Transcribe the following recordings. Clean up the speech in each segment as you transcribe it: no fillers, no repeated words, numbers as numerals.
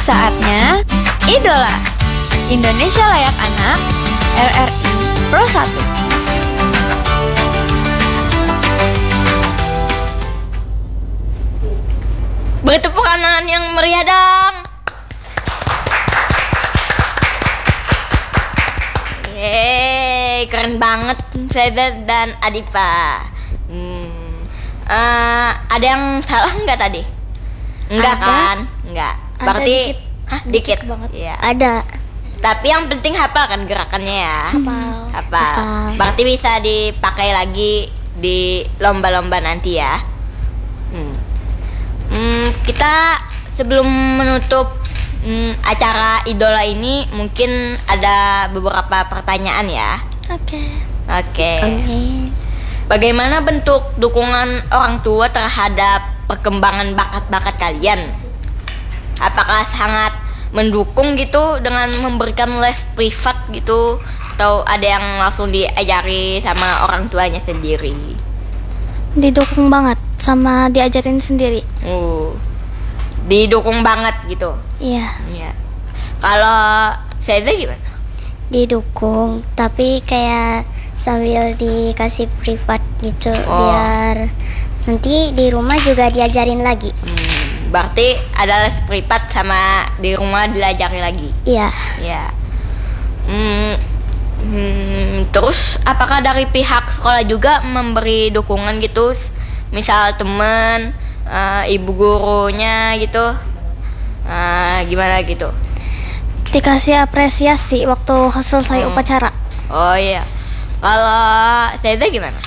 Saatnya Idola Indonesia Layak Anak RRI Pro 1. Beri tepuk tangan yang meriah dong. Yeay, keren banget Febe dan Adifa. Ada yang salah nggak tadi? Enggak Ada. kan? Enggak. Ada Berarti dikit. dikit Banget. Iya. Ada. Tapi yang penting hafal kan gerakannya ya. Hafal. Hafal. Berarti bisa dipakai lagi di lomba-lomba nanti ya. Kita sebelum menutup acara Idola ini mungkin ada beberapa pertanyaan ya. Oke. Bagaimana bentuk dukungan orang tua terhadap perkembangan bakat-bakat kalian? Apakah sangat mendukung gitu dengan memberikan les privat gitu, atau ada yang langsung diajari sama orang tuanya sendiri? Didukung banget sama diajarin sendiri. Didukung banget gitu. Iya. Iya. Kalau Seza gimana? Didukung, tapi kayak sambil dikasih privat gitu Oh. biar nanti di rumah juga diajarin lagi. Berarti ada les privat sama di rumah diajari lagi. Iya. Ya. Terus apakah dari pihak sekolah juga memberi dukungan gitu? Misal teman, ibu gurunya gitu, gimana gitu? Dikasih apresiasi waktu selesai upacara. Oh iya. Kalau Seza gimana?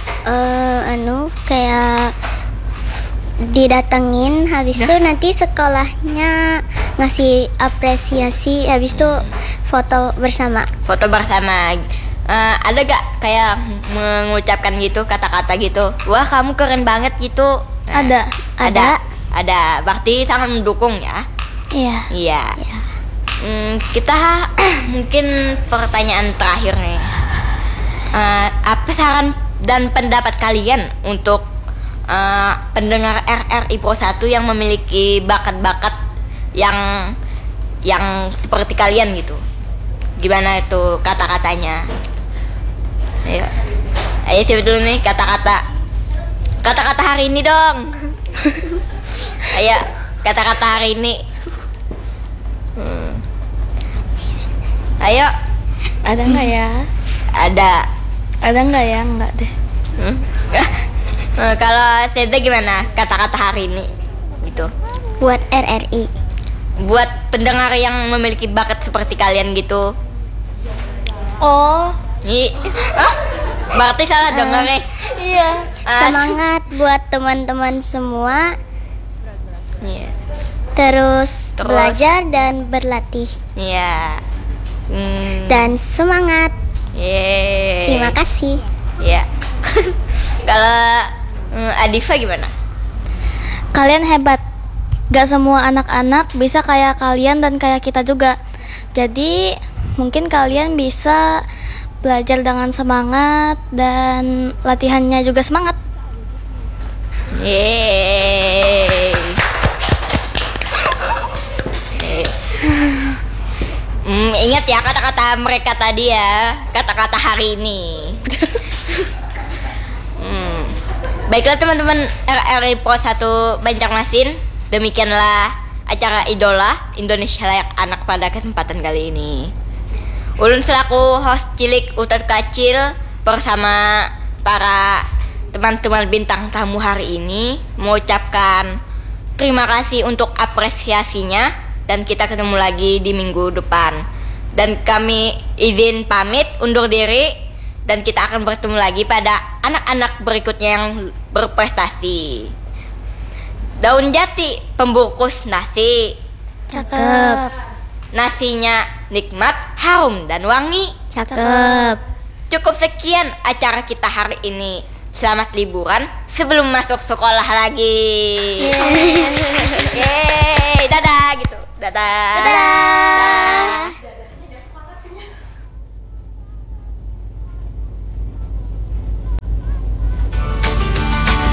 Kayak didatengin, habis itu nanti sekolahnya ngasih apresiasi, habis itu foto bersama. Foto bersama. Ada gak kayak mengucapkan gitu kata-kata gitu? Wah, kamu keren banget gitu. Nah, Ada. Ada. Berarti sangat mendukung ya. Iya. Iya. Kita mungkin pertanyaan terakhir nih. Apa saran dan pendapat kalian untuk pendengar RRI Pro 1 yang memiliki bakat-bakat yang seperti kalian gitu? Gimana itu kata-katanya? Ayo coba dulu nih kata-kata hari ini dong. Ayo kata-kata hari ini. Ayo. Ada nggak ya? Ada nggak ya? Nggak deh. Kalau Seda gimana kata-kata hari ini gitu? Buat RRI. Buat pendengar yang memiliki bakat seperti kalian gitu. Oh, Berarti salah dengar nih. iya. Semangat buat teman-teman semua. Iya. Terus belajar dan berlatih. Iya. Dan semangat. Yeay. Terima kasih. Iya. Kalau Adifa gimana? Kalian hebat. Gak semua anak-anak bisa kayak kalian dan kayak kita juga. Jadi mungkin kalian bisa belajar dengan semangat dan latihannya juga semangat. Yeay. Ingat ya kata-kata mereka tadi ya, kata-kata hari ini. Baiklah teman-teman RRI Pro 1 Banjarmasin, demikianlah acara Idola Indonesia Layak Anak pada kesempatan kali ini. Ulun selaku host cilik utat kecil bersama para teman-teman bintang tamu hari ini mengucapkan terima kasih untuk apresiasinya, dan kita ketemu lagi di minggu depan. Dan kami izin pamit undur diri, dan kita akan bertemu lagi pada anak-anak berikutnya yang berprestasi. Daun jati pembungkus nasi. Cakep. Nasinya nikmat, harum, dan wangi. Cakep. Cukup sekian acara kita hari ini. Selamat liburan sebelum masuk sekolah lagi. Yeay, dadah gitu. Dadah. Dadah.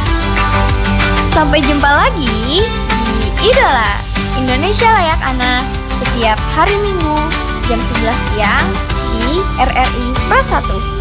Sampai jumpa lagi di Idola Indonesia Layak Anak setiap hari Minggu jam 11 siang di RRI Pro 1.